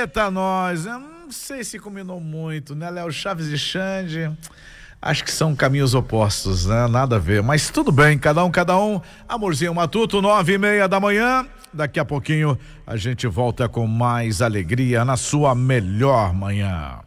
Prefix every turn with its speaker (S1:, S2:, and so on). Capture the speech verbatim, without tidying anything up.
S1: Eita, nós, eu não sei se combinou muito, né, Léo? Chaves e Xande, acho que são caminhos opostos, né? Nada a ver, mas tudo bem, cada um, cada um. Amorzinho Matuto, nove e meia da manhã. Daqui a pouquinho a gente volta com mais alegria na sua melhor manhã.